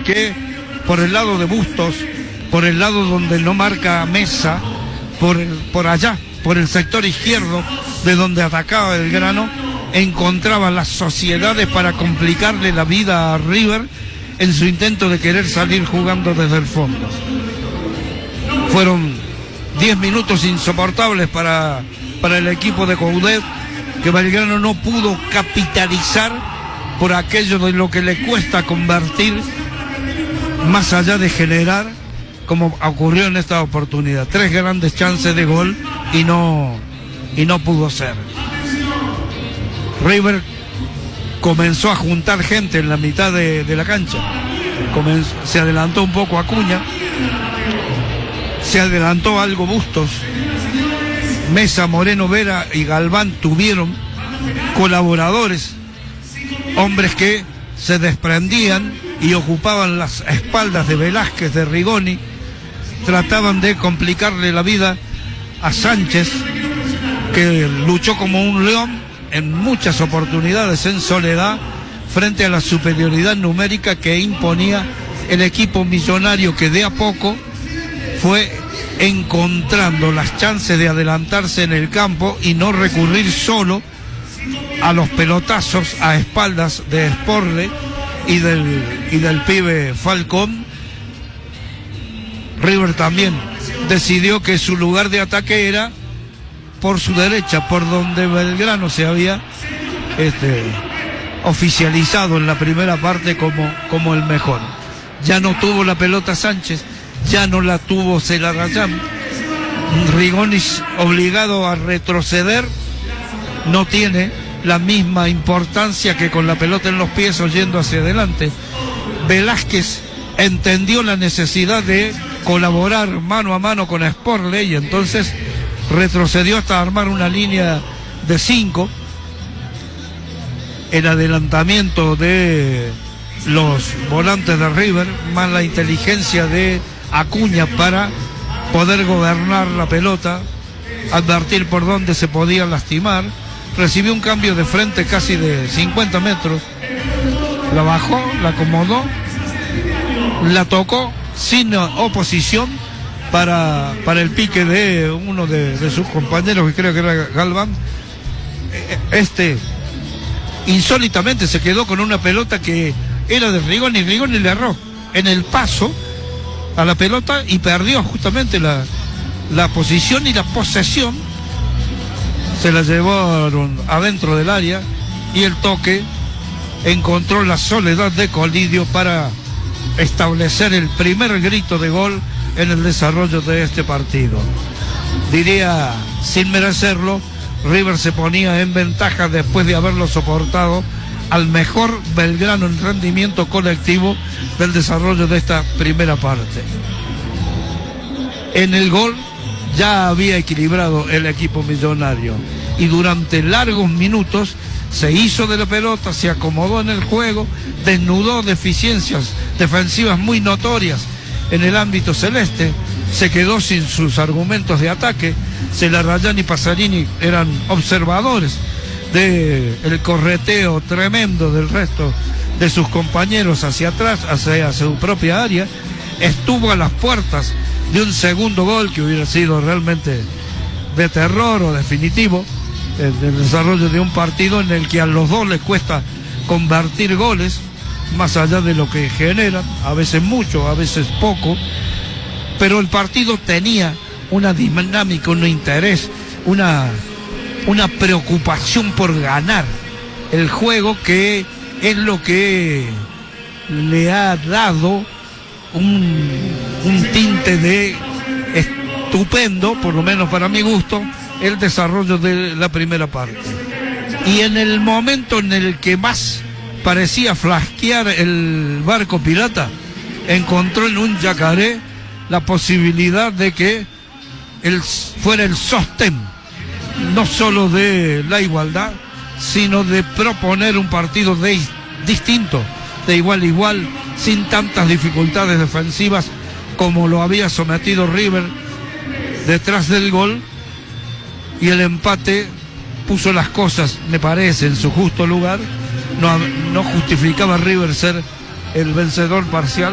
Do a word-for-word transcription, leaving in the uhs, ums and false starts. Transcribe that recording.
que por el lado de Bustos, por el lado donde no marca Mesa, por, el, por allá, por el sector izquierdo, de donde atacaba Belgrano, encontraba las sociedades para complicarle la vida a River en su intento de querer salir jugando desde el fondo. Fueron diez minutos insoportables para, para el equipo de Coudet, que Belgrano no pudo capitalizar por aquello de lo que le cuesta convertir, más allá de generar, como ocurrió en esta oportunidad. Tres grandes chances de gol y no, y no pudo ser. River comenzó a juntar gente en la mitad de, de la cancha. Comenzó, se adelantó un poco Acuña, se adelantó algo Bustos. Mesa, Moreno, Vera y Galván tuvieron colaboradores, hombres que se desprendían y ocupaban las espaldas de Velázquez, de Rigoni, trataban de complicarle la vida a Sánchez, que luchó como un león en muchas oportunidades en soledad frente a la superioridad numérica que imponía el equipo millonario, que de a poco fue encontrando las chances de adelantarse en el campo y no recurrir solo a los pelotazos a espaldas de Sporle y del, y del pibe Falcón. River también decidió que su lugar de ataque era por su derecha, por donde Belgrano se había este, oficializado en la primera parte como, como el mejor. Ya no tuvo la pelota Sánchez, ya no la tuvo Celarayán. Rigonis, obligado a retroceder, no tiene la misma importancia que con la pelota en los pies o yendo hacia adelante. Velázquez entendió la necesidad de colaborar mano a mano con Sporle y entonces retrocedió hasta armar una línea de cinco. El adelantamiento de los volantes de River, más la inteligencia de Acuña para poder gobernar la pelota, advertir por dónde se podía lastimar. Recibió un cambio de frente casi de cincuenta metros, la bajó, la acomodó, la tocó sin oposición para, para el pique de uno de, de sus compañeros, que creo que era Galván. Este insólitamente se quedó con una pelota que era de Rigoni, y Rigoni le erró en el paso a la pelota y perdió justamente la, la posición y la posesión. Se la llevaron adentro del área y el toque encontró la soledad de Colidio para establecer el primer grito de gol en el desarrollo de este partido. Diría, sin merecerlo, River se ponía en ventaja después de haberlo soportado al mejor Belgrano en rendimiento colectivo del desarrollo de esta primera parte. En el gol ya había equilibrado el equipo millonario y durante largos minutos se hizo de la pelota, se acomodó en el juego, desnudó deficiencias defensivas muy notorias en el ámbito celeste, se quedó sin sus argumentos de ataque. Celarayán y Pasarini eran observadores del correteo tremendo del resto de sus compañeros hacia atrás, hacia su propia área. Estuvo a las puertas de un segundo gol que hubiera sido realmente de terror o definitivo en el desarrollo de un partido en el que a los dos les cuesta convertir goles, más allá de lo que generan, a veces mucho, a veces poco, pero el partido tenía una dinámica, un interés, una, una preocupación por ganar el juego, que es lo que le ha dado un, un tinte de estupendo, por lo menos para mi gusto, el desarrollo de la primera parte. Y en el momento en el que más parecía flasquear el barco pirata, encontró en un yacaré la posibilidad de que él fuera el sostén, no solo de la igualdad, sino de proponer un partido de, distinto, de igual a igual, sin tantas dificultades defensivas como lo había sometido River detrás del gol. Y el empate puso las cosas, me parece, en su justo lugar. No, no justificaba a River ser el vencedor parcial.